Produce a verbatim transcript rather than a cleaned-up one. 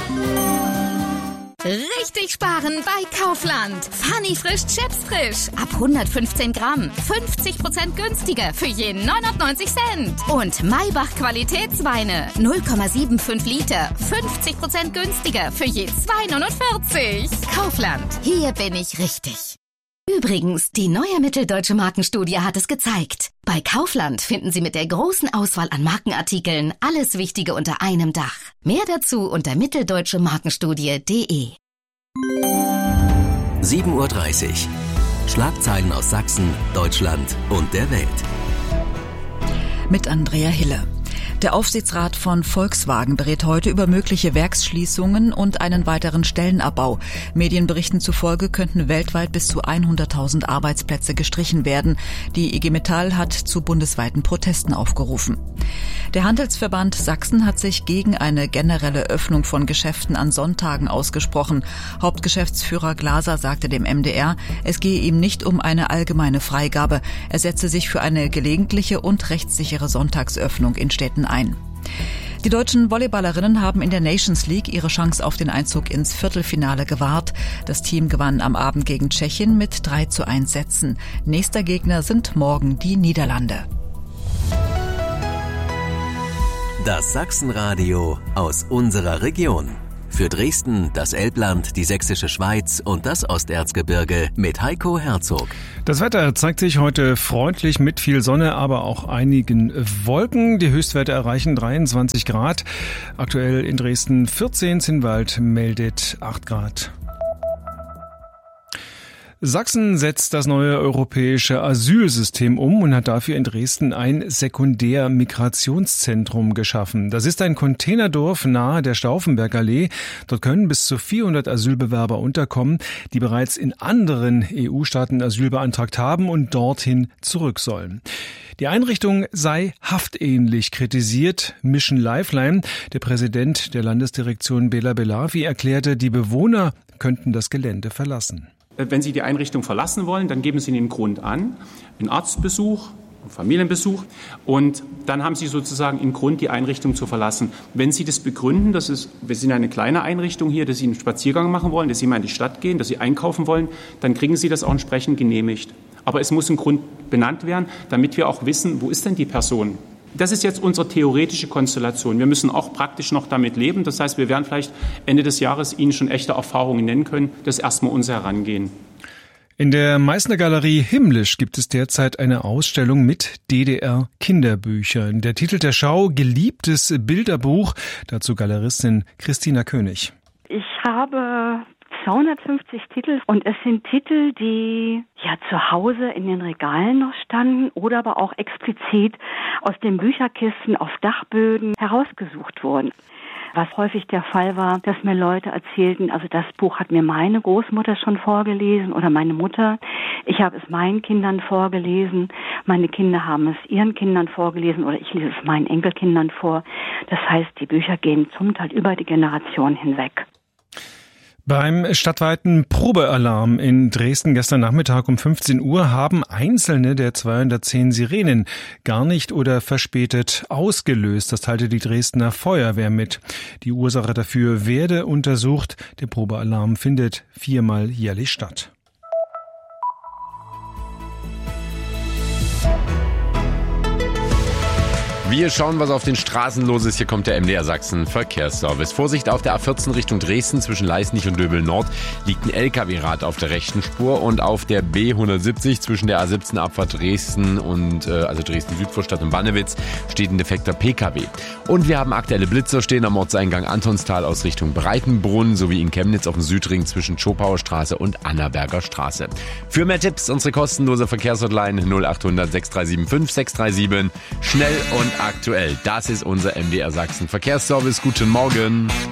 Richtig sparen bei Kaufland. Funny frisch Chips frisch. Ab hundertfünfzehn Gramm. fünfzig Prozent günstiger für jeden neunundneunzig Cent. Und Maybach Qualitätsweine. null Komma fünfundsiebzig Liter. fünfzig Prozent günstiger für je zwei neunundvierzig. Kaufland. Hier bin ich richtig. Übrigens, die neue Mitteldeutsche Markenstudie hat es gezeigt. Bei Kaufland finden Sie mit der großen Auswahl an Markenartikeln alles Wichtige unter einem Dach. Mehr dazu unter mitteldeutsche markenstudie punkt de. sieben Uhr dreißig. Schlagzeilen aus Sachsen, Deutschland und der Welt. Mit Andrea Hille. Der Aufsichtsrat von Volkswagen berät heute über mögliche Werksschließungen und einen weiteren Stellenabbau. Medienberichten zufolge könnten weltweit bis zu hunderttausend Arbeitsplätze gestrichen werden. Die I G Metall hat zu bundesweiten Protesten aufgerufen. Der Handelsverband Sachsen hat sich gegen eine generelle Öffnung von Geschäften an Sonntagen ausgesprochen. Hauptgeschäftsführer Glaser sagte dem M D R, es gehe ihm nicht um eine allgemeine Freigabe. Er setze sich für eine gelegentliche und rechtssichere Sonntagsöffnung in Städten ein. Die deutschen Volleyballerinnen haben in der Nations League ihre Chance auf den Einzug ins Viertelfinale gewahrt. Das Team gewann am Abend gegen Tschechien mit drei zu eins Sätzen. Nächster Gegner sind morgen die Niederlande. Das Sachsenradio aus unserer Region. Für Dresden, das Elbland, die Sächsische Schweiz und das Osterzgebirge mit Heiko Herzog. Das Wetter zeigt sich heute freundlich mit viel Sonne, aber auch einigen Wolken. Die Höchstwerte erreichen dreiundzwanzig Grad. Aktuell in Dresden vierzehn, Zinnwald meldet acht Grad. Sachsen setzt das neue europäische Asylsystem um und hat dafür in Dresden ein Sekundärmigrationszentrum geschaffen. Das ist ein Containerdorf nahe der Stauffenbergallee. Dort können bis zu vierhundert Asylbewerber unterkommen, die bereits in anderen E U-Staaten Asyl beantragt haben und dorthin zurück sollen. Die Einrichtung sei haftähnlich kritisiert. Mission Lifeline, der Präsident der Landesdirektion Bela Belavi, erklärte, die Bewohner könnten das Gelände verlassen. Wenn Sie die Einrichtung verlassen wollen, dann geben Sie den Grund an, einen Arztbesuch, einen Familienbesuch, und dann haben Sie sozusagen einen Grund, die Einrichtung zu verlassen. Wenn Sie das begründen, das ist, wir sind eine kleine Einrichtung hier, dass Sie einen Spaziergang machen wollen, dass Sie mal in die Stadt gehen, dass Sie einkaufen wollen, dann kriegen Sie das auch entsprechend genehmigt. Aber es muss ein Grund benannt werden, damit wir auch wissen, wo ist denn die Person? Das ist jetzt unsere theoretische Konstellation. Wir müssen auch praktisch noch damit leben. Das heißt, wir werden vielleicht Ende des Jahres Ihnen schon echte Erfahrungen nennen können. Das ist erstmal unser Herangehen. In der Meißner Galerie Himmlisch gibt es derzeit eine Ausstellung mit D D R-Kinderbüchern. Der Titel der Schau: Geliebtes Bilderbuch. Dazu Galeristin Christina König. Ich habe zweihundertfünfzig Titel und es sind Titel, die ja zu Hause in den Regalen noch standen oder aber auch explizit aus den Bücherkisten auf Dachböden herausgesucht wurden. Was häufig der Fall war, dass mir Leute erzählten, also das Buch hat mir meine Großmutter schon vorgelesen oder meine Mutter. Ich habe es meinen Kindern vorgelesen, meine Kinder haben es ihren Kindern vorgelesen oder ich lese es meinen Enkelkindern vor. Das heißt, die Bücher gehen zum Teil über die Generation hinweg. Beim stadtweiten Probealarm in Dresden gestern Nachmittag um fünfzehn Uhr haben einzelne der zweihundertzehn Sirenen gar nicht oder verspätet ausgelöst. Das teilte die Dresdner Feuerwehr mit. Die Ursache dafür werde untersucht. Der Probealarm findet viermal jährlich statt. Wir schauen, was auf den Straßen los ist. Hier kommt der M D R Sachsen Verkehrsservice. Vorsicht auf der A vierzehn Richtung Dresden zwischen Leisnig und Döbel Nord liegt ein L K W-Rad auf der rechten Spur und auf der B hundertsiebzig zwischen der A siebzehn Abfahrt Dresden und äh, also Dresden-Südvorstadt und Bannewitz steht ein defekter P K W. Und wir haben aktuelle Blitzer stehen am Ortseingang Antonstal aus Richtung Breitenbrunn sowie in Chemnitz auf dem Südring zwischen Schopauer Straße und Annaberger Straße. Für mehr Tipps unsere kostenlose Verkehrshotline null achthundert sechs drei sieben fünf sechs drei sieben. Schnell und aktuell. Das ist unser M D R Sachsen Verkehrsservice. Guten Morgen.